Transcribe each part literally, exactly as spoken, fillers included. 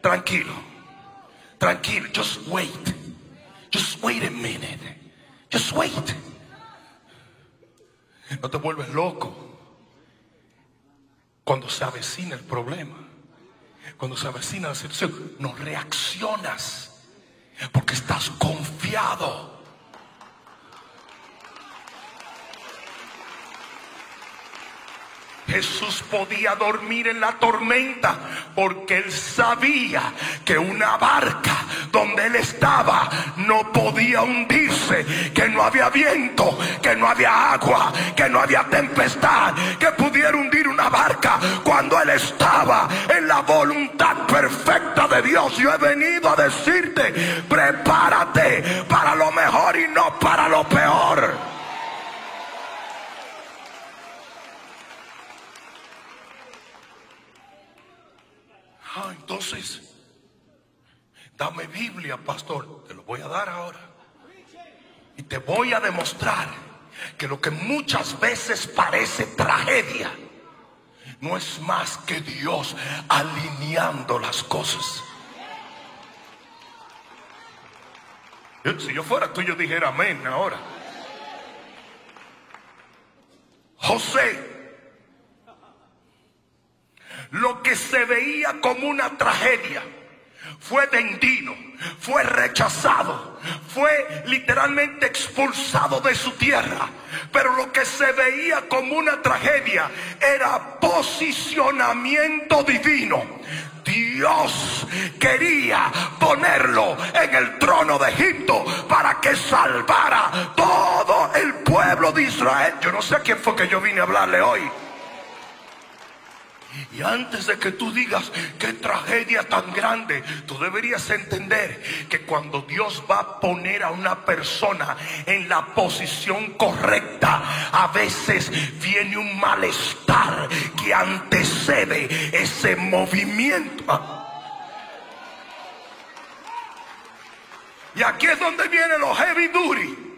tranquilo, tranquilo, just wait, just wait a minute, just wait. No te vuelves loco cuando se avecina el problema, cuando se avecina la situación. No reaccionas porque estás confiado. Jesús podía dormir en la tormenta porque él sabía que una barca donde él estaba no podía hundirse, que no había viento, que no había agua, que no había tempestad que pudiera hundir una barca cuando él estaba en la voluntad perfecta de Dios. Yo he venido a decirte, prepárate para lo mejor y no para lo peor. Ah, entonces, dame Biblia, pastor. Te lo voy a dar ahora. Y te voy a demostrar que lo que muchas veces parece tragedia no es más que Dios alineando las cosas. Si yo fuera tú, yo dijera amén ahora. José, lo que se veía como una tragedia, fue vendido, fue rechazado, fue literalmente expulsado de su tierra. Pero lo que se veía como una tragedia era posicionamiento divino. Dios quería ponerlo en el trono de Egipto para que salvara todo el pueblo de Israel. Yo no sé a quién fue que yo vine a hablarle hoy. Y antes de que tú digas qué tragedia tan grande, tú deberías entender que cuando Dios va a poner a una persona en la posición correcta, a veces viene un malestar que antecede ese movimiento. Y aquí es donde vienen los heavy duty.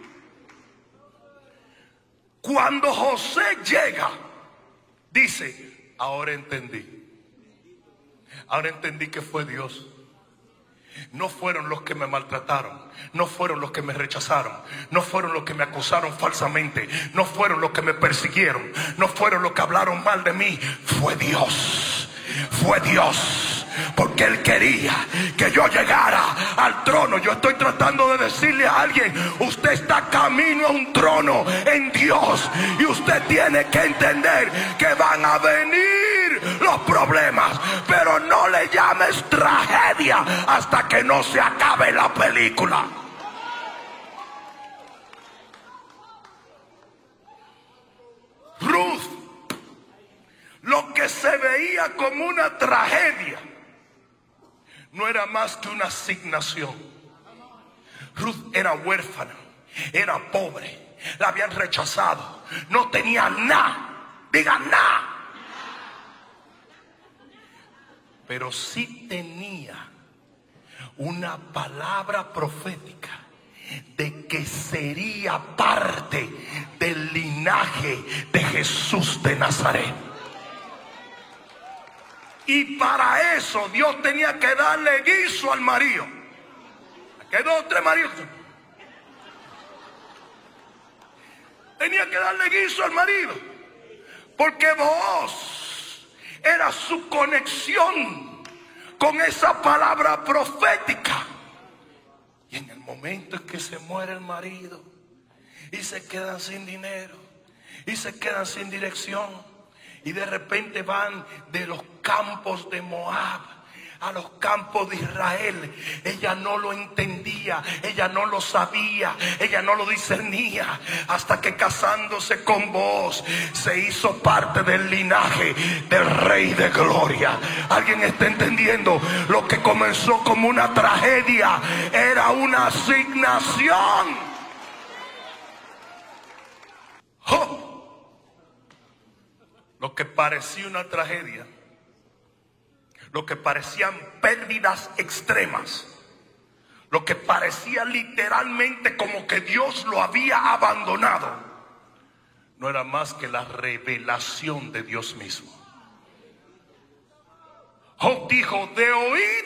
Cuando José llega, dice: ahora entendí. Ahora entendí que fue Dios. No fueron los que me maltrataron. No fueron los que me rechazaron. No fueron los que me acusaron falsamente. No fueron los que me persiguieron. No fueron los que hablaron mal de mí. Fue Dios. Fue Dios. Porque Él quería que yo llegara al trono. Yo estoy tratando de decirle a alguien: usted está camino a un trono en Dios. Y usted tiene que entender que van a venir los problemas, pero no le llames tragedia hasta que no se acabe la película. Ruth, lo que se veía como una tragedia no era más que una asignación. Ruth era huérfana, era pobre, la habían rechazado, no tenía nada, diga nada. Pero sí tenía una palabra profética de que sería parte del linaje de Jesús de Nazaret. Y para eso Dios tenía que darle guiso al marido. ¿Qué dos o tres maridos? Tenía que darle guiso al marido, porque Booz era su conexión con esa palabra profética. Y en el momento en que se muere el marido y se quedan sin dinero y se quedan sin dirección, y de repente van de los campos de Moab a los campos de Israel, ella no lo entendía, ella no lo sabía, ella no lo discernía, hasta que casándose con Booz se hizo parte del linaje del Rey de Gloria. ¿Alguien está entendiendo? Lo que comenzó como una tragedia era una asignación. ¡Oh! Lo que parecía una tragedia, lo que parecían pérdidas extremas, lo que parecía literalmente como que Dios lo había abandonado, no era más que la revelación de Dios mismo. Job dijo: de oídas